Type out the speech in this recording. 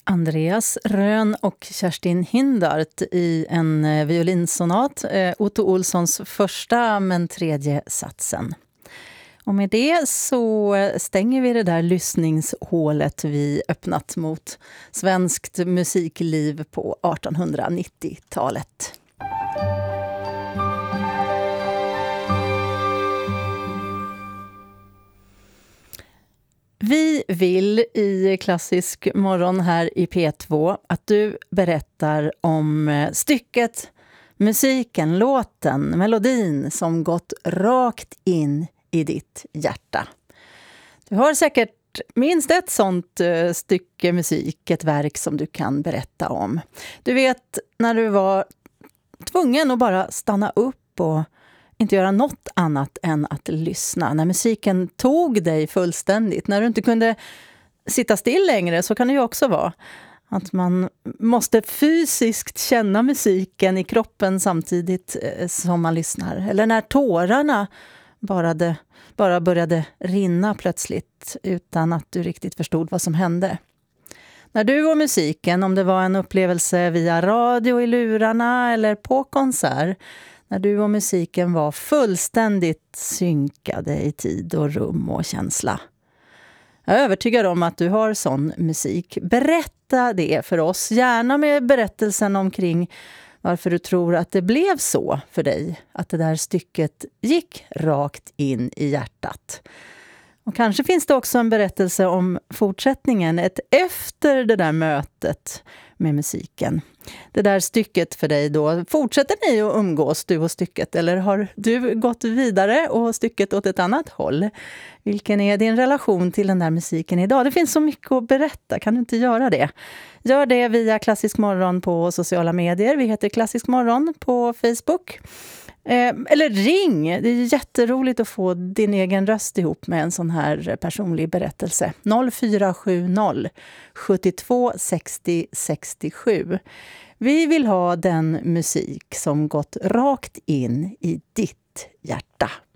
Andreas Rön och Kerstin Hindart i en violinsonat, Otto Olssons första men tredje satsen. Och med det så stänger vi det där lyssningshålet vi öppnat mot svenskt musikliv på 1890-talet. Vi vill i Klassisk morgon här i P2 att du berättar om stycket, musiken, låten, melodin som gått rakt in i ditt hjärta. Du har säkert minst ett sånt stycke musik, ett verk som du kan berätta om. Du vet när du var tvungen att bara stanna upp och inte göra något annat än att lyssna. När musiken tog dig fullständigt. När du inte kunde sitta still längre, så kan det ju också vara. Att man måste fysiskt känna musiken i kroppen samtidigt som man lyssnar. Eller när tårarna bara började rinna plötsligt utan att du riktigt förstod vad som hände. När du och musiken, om det var en upplevelse via radio i lurarna eller på konsert, när du och musiken var fullständigt synkade i tid och rum och känsla. Jag är övertygad om att du har sån musik. Berätta det för oss, gärna med berättelsen omkring varför du tror att det blev så för dig. Att det där stycket gick rakt in i hjärtat. Och kanske finns det också en berättelse om fortsättningen, ett efter det där mötet med musiken. Det där stycket för dig då, fortsätter ni att umgås du och stycket, eller har du gått vidare och stycket åt ett annat håll? Vilken är din relation till den där musiken idag? Det finns så mycket att berätta, kan du inte göra det? Gör det via Klassisk morgon på sociala medier, vi heter Klassisk morgon på Facebook. Eller ring, det är jätteroligt att få din egen röst ihop med en sån här personlig berättelse. 0470 72 60 67. Vi vill ha den musik som gått rakt in i ditt hjärta.